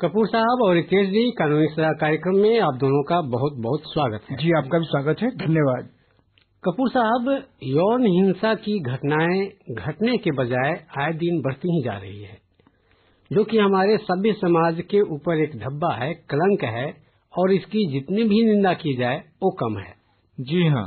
कपूर साहब और रितेश जी, कानूनी सलाह कार्यक्रम में आप दोनों का बहुत बहुत स्वागत है। जी, आपका भी स्वागत है, धन्यवाद। कपूर साहब, यौन हिंसा की घटनाएं घटने के बजाय आए दिन बढ़ती ही जा रही है, जो कि हमारे सभ्य समाज के ऊपर एक धब्बा है, कलंक है, और इसकी जितनी भी निंदा की जाए वो कम है। जी हाँ,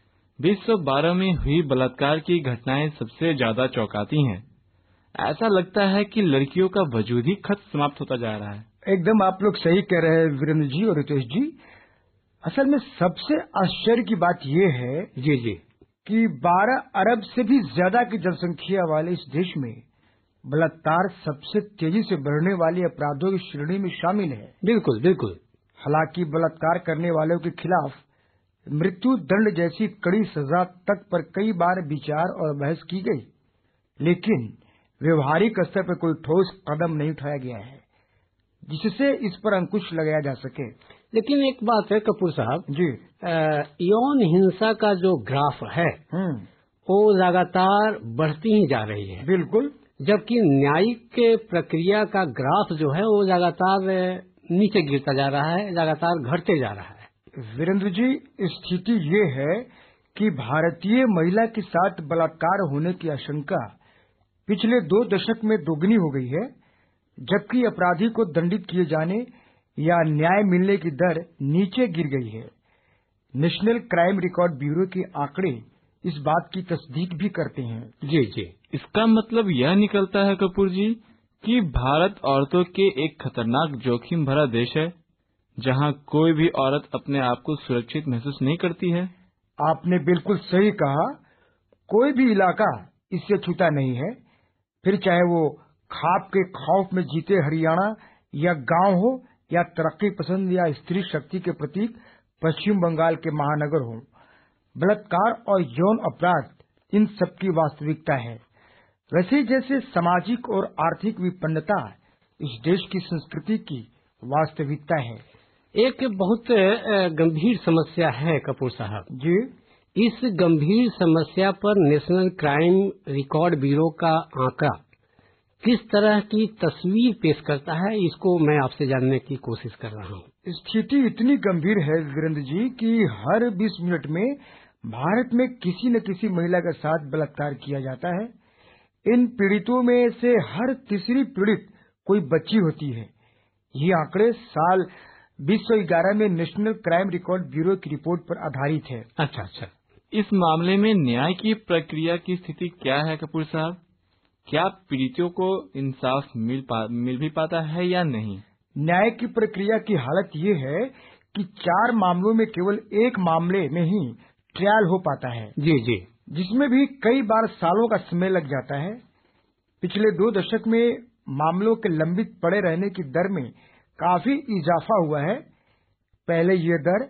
2012 में हुई बलात्कार की घटनाएं सबसे ज्यादा चौंकाती हैं। ऐसा लगता है कि लड़कियों का वजूद ही खत्म समाप्त होता जा रहा है। एकदम आप लोग सही कह रहे हैं वीरेंद्र जी और रितेश जी। असल में सबसे आश्चर्य की बात यह है जी कि 12 अरब से भी ज्यादा की जनसंख्या वाले इस देश में बलात्कार सबसे तेजी से बढ़ने वाले अपराधों की श्रेणी में शामिल है। बिल्कुल बिल्कुल। हालांकि बलात्कार करने वालों के खिलाफ मृत्यु दंड जैसी कड़ी सजा तक पर कई बार विचार और बहस की गई, लेकिन व्यवहारिक स्तर पर कोई ठोस कदम नहीं उठाया गया है जिससे इस पर अंकुश लगाया जा सके। लेकिन एक बात है कपूर साहब जी, यौन हिंसा का जो ग्राफ है वो लगातार बढ़ती ही जा रही है। बिल्कुल। जबकि न्यायिक प्रक्रिया का ग्राफ जो है वो लगातार नीचे गिरता जा रहा है, लगातार घटते जा रहा है। वीरेंद्र जी, स्थिति ये है कि भारतीय महिला के साथ बलात्कार होने की आशंका पिछले 2 दशक में दोगुनी हो गई है, जबकि अपराधी को दंडित किए जाने या न्याय मिलने की दर नीचे गिर गई है। नेशनल क्राइम रिकॉर्ड ब्यूरो के आंकड़े इस बात की तस्दीक भी करते हैं। जी। इसका मतलब यह निकलता है कपूर जी कि भारत औरतों के एक खतरनाक जोखिम भरा देश है, जहां कोई भी औरत अपने आप को सुरक्षित महसूस नहीं करती है। आपने बिल्कुल सही कहा। कोई भी इलाका इससे छूटा नहीं है, फिर चाहे वो खाप के खौफ में जीते हरियाणा या गांव हो, या तरक्की पसंद या स्त्री शक्ति के प्रतीक पश्चिम बंगाल के महानगर हो। बलात्कार और यौन अपराध इन सबकी वास्तविकता है। वैसे जैसे सामाजिक और आर्थिक विपन्नता इस देश की संस्कृति की वास्तविकता है। एक बहुत गंभीर समस्या है कपूर साहब जी। इस गंभीर समस्या पर नेशनल क्राइम रिकॉर्ड ब्यूरो का आंकड़ा किस तरह की तस्वीर पेश करता है, इसको मैं आपसे जानने की कोशिश कर रहा हूँ। स्थिति इतनी गंभीर है वीरेंद्र जी कि हर 20 मिनट में भारत में किसी न किसी महिला के साथ बलात्कार किया जाता है। इन पीड़ितों में से हर तीसरी पीड़ित कोई बच्ची होती है। ये आंकड़े साल 2011 में नेशनल क्राइम रिकॉर्ड ब्यूरो की रिपोर्ट पर आधारित है। अच्छा। इस मामले में न्याय की प्रक्रिया की स्थिति क्या है कपूर साहब? क्या पीड़ितों को इंसाफ मिल भी पाता है या नहीं? न्याय की प्रक्रिया की हालत ये है कि 4 मामलों में केवल एक मामले में ही ट्रायल हो पाता है। जी। जिसमें भी कई बार सालों का समय लग जाता है। पिछले 2 दशक में मामलों के लंबित पड़े रहने की दर में काफी इजाफा हुआ है। पहले ये दर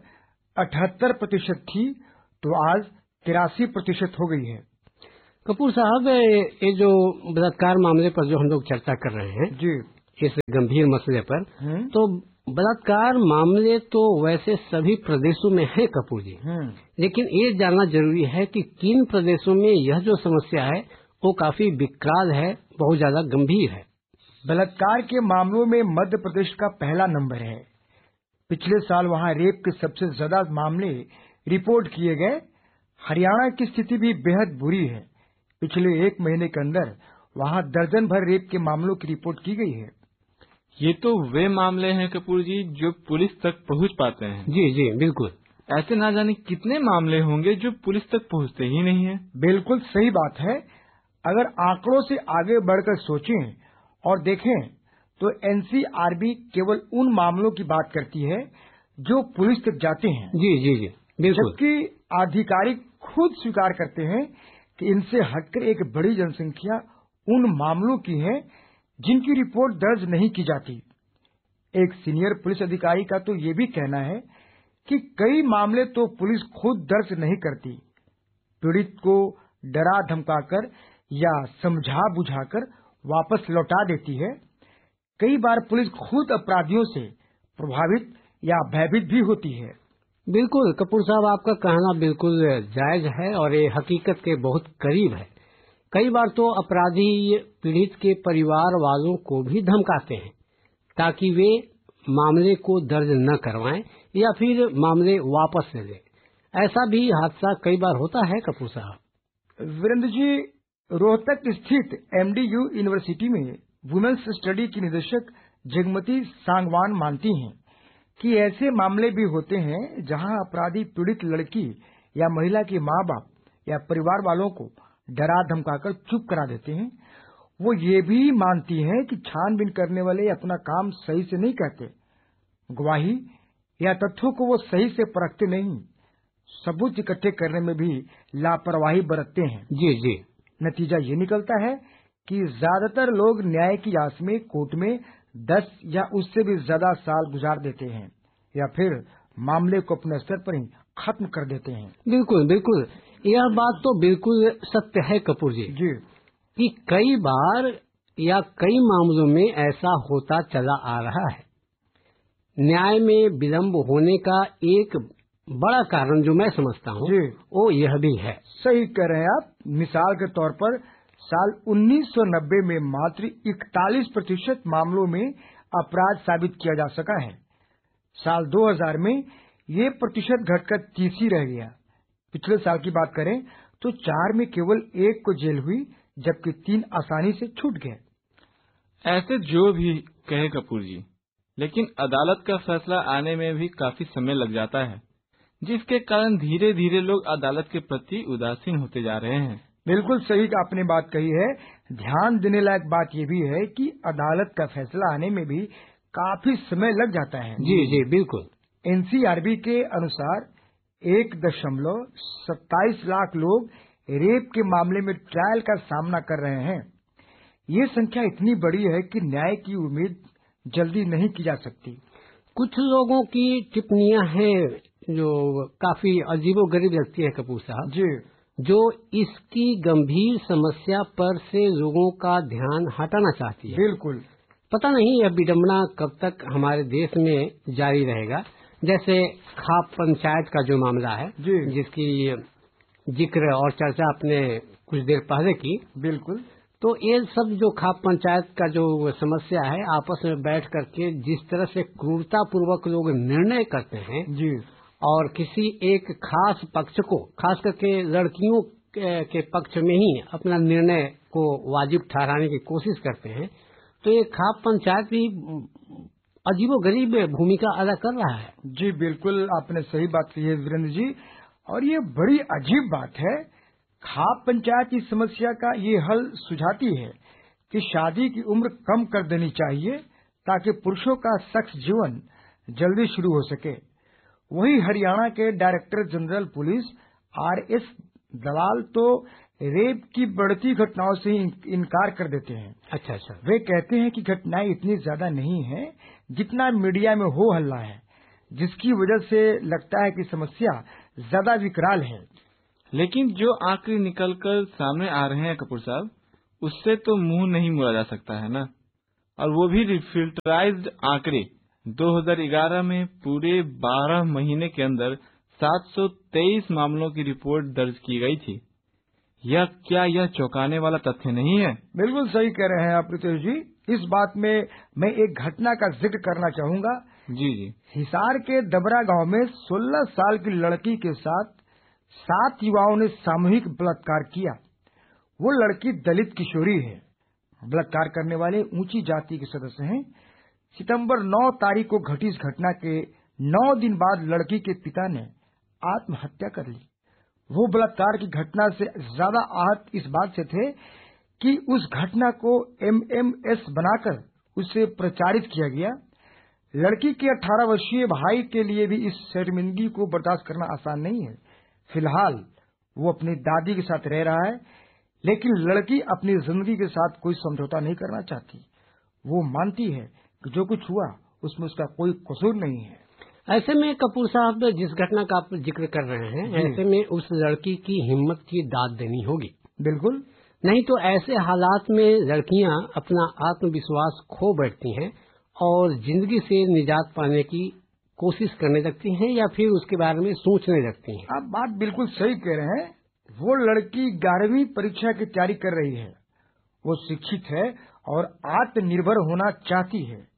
78% थी, तो आज 83% हो गई है। कपूर साहब, ये जो बलात्कार मामले पर जो हम लोग चर्चा कर रहे हैं जी, इस गंभीर मसले पर, तो बलात्कार मामले तो वैसे सभी प्रदेशों में है कपूर जी, लेकिन ये जानना जरूरी है कि किन प्रदेशों में यह जो समस्या है वो काफी विकराल है, बहुत ज्यादा गंभीर है। बलात्कार के मामलों में मध्य प्रदेश का पहला नंबर है। पिछले साल वहां रेप के सबसे ज्यादा मामले रिपोर्ट किए गए। हरियाणा की स्थिति भी बेहद बुरी है। पिछले 1 महीने के अंदर वहां दर्जन भर रेप के मामलों की रिपोर्ट की गई है। ये तो वे मामले हैं कपूर जी जो पुलिस तक पहुंच पाते हैं। जी बिल्कुल। ऐसे ना जाने कितने मामले होंगे जो पुलिस तक पहुंचते ही नहीं है। बिल्कुल सही बात है। अगर आंकड़ों से आगे बढ़कर सोचें और देखें तो एनसीआरबी केवल उन मामलों की बात करती है जो पुलिस तक जाते हैं। जी बिल्कुल। जबकि आधिकारिक खुद स्वीकार करते हैं कि इनसे हटकर एक बड़ी जनसंख्या उन मामलों की है जिनकी रिपोर्ट दर्ज नहीं की जाती। एक सीनियर पुलिस अधिकारी का तो ये भी कहना है कि कई मामले तो पुलिस खुद दर्ज नहीं करती, पीड़ित को डरा धमकाकर या समझा बुझाकर वापस लौटा देती है। कई बार पुलिस खुद अपराधियों से प्रभावित या भयभीत भी होती है। बिल्कुल कपूर साहब, आपका कहना बिल्कुल जायज है और ये हकीकत के बहुत करीब है। कई बार तो अपराधी पीड़ित के परिवार वालों को भी धमकाते हैं ताकि वे मामले को दर्ज न करवाएं या फिर मामले वापस ले लें। ऐसा भी हादसा कई बार होता है कपूर साहब। वीरेंद्र जी, रोहतक स्थित MDU यूनिवर्सिटी में वुमेन्स स्टडी की निदेशक जगमती सांगवान मानती हैं कि ऐसे मामले भी होते हैं जहां अपराधी पीड़ित लड़की या महिला के माँ बाप या परिवार वालों को डरा धमकाकर चुप करा देते हैं। वो ये भी मानती हैं कि छानबीन करने वाले अपना काम सही से नहीं करते, गवाही या तथ्यों को वो सही से परखते नहीं, सबूत इकट्ठे करने में भी लापरवाही बरतते हैं। जी जी। नतीजा ये निकलता है कि ज्यादातर लोग न्याय की आस में कोर्ट में 10 या उससे भी ज्यादा साल गुजार देते हैं या फिर मामले को अपने स्तर पर ही खत्म कर देते हैं। बिल्कुल बिल्कुल, यह बात तो बिल्कुल सत्य है कपूर जी कि कई बार या कई मामलों में ऐसा होता चला आ रहा है। न्याय में विलंब होने का एक बड़ा कारण जो मैं समझता हूँ वो यह भी है। सही कह रहे हैं आप। मिसाल के तौर पर साल 1990 में मात्र 41% मामलों में अपराध साबित किया जा सका है। साल 2000 में ये प्रतिशत घटकर 30 ही रह गया। पिछले साल की बात करें तो 4 में केवल 1 को जेल हुई, जबकि 3 आसानी से छूट गए। ऐसे जो भी कहे कपूर जी, लेकिन अदालत का फैसला आने में भी काफी समय लग जाता है, जिसके कारण धीरे धीरे लोग अदालत के प्रति उदासीन होते जा रहे हैं। बिल्कुल सही आपने बात कही है। ध्यान देने लायक बात यह भी है कि अदालत का फैसला आने में भी काफी समय लग जाता है। जी जी बिल्कुल। NCRB के अनुसार 1.27 लाख लोग रेप के मामले में ट्रायल का सामना कर रहे हैं। ये संख्या इतनी बड़ी है कि न्याय की उम्मीद जल्दी नहीं की जा सकती। कुछ लोगों की टिप्पणियां हैं जो काफी अजीबोगरीब लगती है कपूर साहब जी, जो इसकी गंभीर समस्या पर से लोगों का ध्यान हटाना चाहती है। बिल्कुल। पता नहीं यह विडंबना कब तक हमारे देश में जारी रहेगा। जैसे खाप पंचायत का जो मामला है जिसकी जिक्र और चर्चा आपने कुछ देर पहले की। बिल्कुल। तो ये सब जो खाप पंचायत का जो समस्या है, आपस में बैठ करके जिस तरह से क्रूरता पूर्वक लोग निर्णय करते हैं जी, और किसी एक खास पक्ष को, खास करके लड़कियों के पक्ष में ही अपना निर्णय को वाजिब ठहराने की कोशिश करते हैं, तो ये खाप पंचायत भी अजीबोगरीब भूमिका अदा कर रहा है। जी बिल्कुल, आपने सही बात कही है वीरेंद्र जी, और ये बड़ी अजीब बात है। खाप पंचायत इस समस्या का ये हल सुझाती है कि शादी की उम्र कम कर देनी चाहिए ताकि पुरुषों का सेक्स जीवन जल्दी शुरू हो सके। वही हरियाणा के डायरेक्टर जनरल पुलिस RS दलाल तो रेप की बढ़ती घटनाओं से इनकार कर देते हैं। अच्छा। वे कहते हैं कि घटनाएं इतनी ज्यादा नहीं है जितना मीडिया में हो हल्ला है, जिसकी वजह से लगता है कि समस्या ज्यादा विकराल है। लेकिन जो आंकड़े निकलकर सामने आ रहे हैं कपूर साहब, उससे तो मुंह नहीं मोड़ा जा सकता है ना। और वो भी फिल्टराइज्ड आंकड़े। 2011 में पूरे 12 महीने के अंदर 723 मामलों की रिपोर्ट दर्ज की गई थी। क्या यह चौंकाने वाला तथ्य नहीं है? बिल्कुल सही कह रहे हैं आप रितेश जी। इस बात में मैं एक घटना का जिक्र करना चाहूंगा। जी। हिसार के दबरा गांव में 16 साल की लड़की के साथ 7 युवाओं ने सामूहिक बलात्कार किया। वो लड़की दलित किशोरी है। बलात्कार करने वाले ऊंची जाति के सदस्य हैं। सितंबर 9 तारीख को घटी इस घटना के 9 दिन बाद लड़की के पिता ने आत्महत्या कर ली। वो बलात्कार की घटना से ज्यादा आहत इस बात से थे कि उस घटना को MMS बनाकर उसे प्रचारित किया गया। लड़की के 18 वर्षीय भाई के लिए भी इस शर्मिंदगी को बर्दाश्त करना आसान नहीं है। फिलहाल वो अपनी दादी के साथ रह रहा है, लेकिन लड़की अपनी जिंदगी के साथ कोई समझौता नहीं करना चाहती। वो मानती है कि जो कुछ हुआ उसमें उसका कोई कसूर नहीं है। ऐसे में कपूर साहब जिस घटना का आप जिक्र कर रहे हैं, ऐसे में उस लड़की की हिम्मत की दाद देनी होगी। बिल्कुल, नहीं तो ऐसे हालात में लड़कियां अपना आत्मविश्वास खो बैठती हैं और जिंदगी से निजात पाने की कोशिश करने लगती हैं या फिर उसके बारे में सोचने लगती हैं। आप बात बिल्कुल सही कह रहे हैं। वो लड़की 11वीं परीक्षा की तैयारी कर रही है। वो शिक्षित है और आत्मनिर्भर होना चाहती है।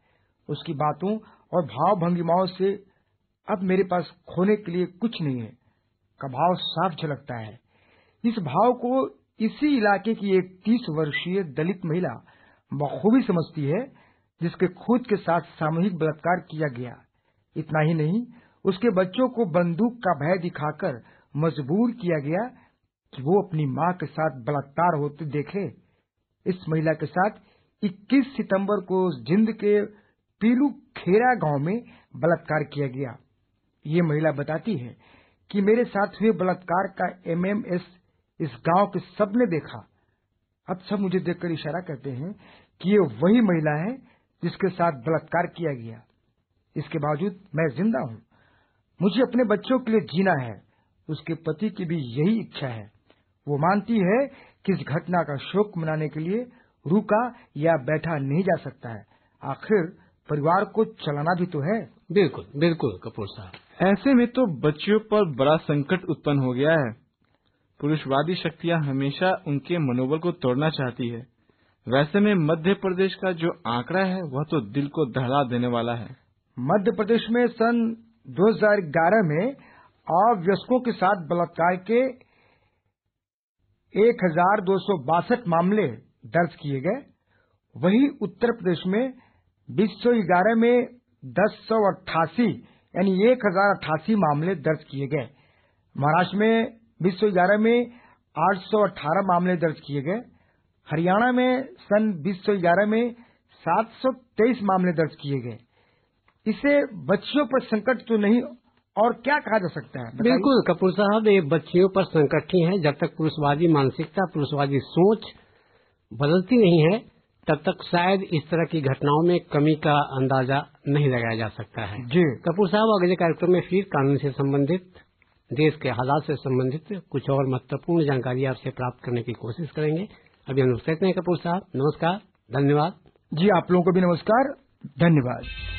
उसकी बातों और भाव भंगिमाओं से अब मेरे पास खोने के लिए कुछ नहीं है का भाव साफ झलकता है। इस भाव को इसी इलाके की एक 30 वर्षीय दलित महिला बखूबी समझती है, जिसके खुद के साथ सामूहिक बलात्कार किया गया। इतना ही नहीं, उसके बच्चों को बंदूक का भय दिखाकर मजबूर किया गया कि वो अपनी मां के साथ बलात्कार होते देखे। इस महिला के साथ 21 सितंबर को जिंद के पीलू खेरा गांव में बलात्कार किया गया। ये महिला बताती है कि मेरे साथ हुए बलात्कार का एमएमएस इस गांव के सबने देखा। अब सब मुझे देखकर इशारा करते हैं कि ये वही महिला है जिसके साथ बलात्कार किया गया। इसके बावजूद मैं जिंदा हूं। मुझे अपने बच्चों के लिए जीना है। उसके पति की भी यही इच्छा है। वो मानती है कि इस घटना का शोक मनाने के लिए रुका या बैठा नहीं जा सकता है। आखिर परिवार को चलाना भी तो है। बिल्कुल बिल्कुल कपूर साहब। ऐसे में तो बच्चियों पर बड़ा संकट उत्पन्न हो गया है। पुरुषवादी शक्तियां हमेशा उनके मनोबल को तोड़ना चाहती है। वैसे में मध्य प्रदेश का जो आंकड़ा है वह तो दिल को दहला देने वाला है। मध्य प्रदेश में सन 2011 में अवयस्कों के साथ बलात्कार के 1262 मामले दर्ज किए गए। वहीं उत्तर प्रदेश में 2011 में 1088 यानी 1088 मामले दर्ज किए गए। महाराष्ट्र में 2011 में 818 मामले दर्ज किए गए। हरियाणा में सन 2011 में 723 मामले दर्ज किए गए। इसे बच्चियों पर संकट तो नहीं और क्या कहा जा सकता है? बिल्कुल कपूर साहब, ये बच्चियों पर संकट ही है। जब तक पुरुषवादी मानसिकता, पुरुषवादी सोच बदलती नहीं है, तब तक शायद इस तरह की घटनाओं में कमी का अंदाजा नहीं लगाया जा सकता है। जी कपूर साहब, अगले कार्यक्रम में फिर कानून से संबंधित, देश के हालात से संबंधित कुछ और महत्वपूर्ण जानकारी आपसे प्राप्त करने की कोशिश करेंगे। अभी हम कहते हैं कपूर साहब, नमस्कार, धन्यवाद। जी, आप लोगों को भी नमस्कार, धन्यवाद।